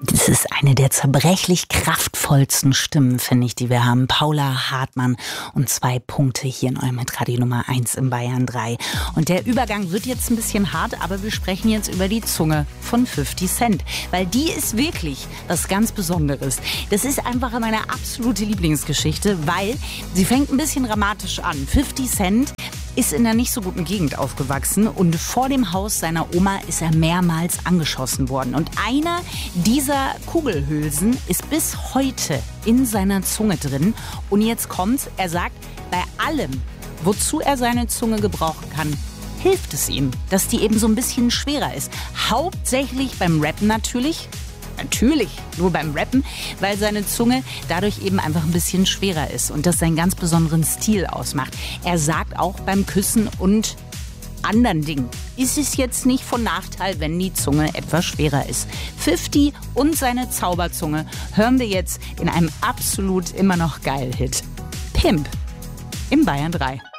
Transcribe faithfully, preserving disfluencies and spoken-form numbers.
Das ist eine der zerbrechlich kraftvollsten Stimmen, finde ich, die wir haben. Paula Hartmann und zwei Punkte hier in eurem Hitradio Nummer eins in Bayern drei. Und der Übergang wird jetzt ein bisschen hart, aber wir sprechen jetzt über die Zunge von fifty Cent. Weil die ist wirklich was ganz Besonderes. Das ist einfach meine absolute Lieblingsgeschichte, weil sie fängt ein bisschen dramatisch an. fifty Cent ist in einer nicht so guten Gegend aufgewachsen und vor dem Haus seiner Oma ist er mehrmals angeschossen worden. Und einer dieser Kugelhülsen ist bis heute in seiner Zunge drin. Und jetzt kommt's, er sagt, bei allem, wozu er seine Zunge gebrauchen kann, hilft es ihm, dass die eben so ein bisschen schwerer ist. Hauptsächlich beim Rappen natürlich. Natürlich nur beim Rappen, weil seine Zunge dadurch eben einfach ein bisschen schwerer ist und das seinen ganz besonderen Stil ausmacht. Er sagt auch beim Küssen und anderen Dingen ist es jetzt nicht von Nachteil, wenn die Zunge etwas schwerer ist. fifty und seine Zauberzunge hören wir jetzt in einem absolut immer noch geil Hit. Pimp in Bayern drei.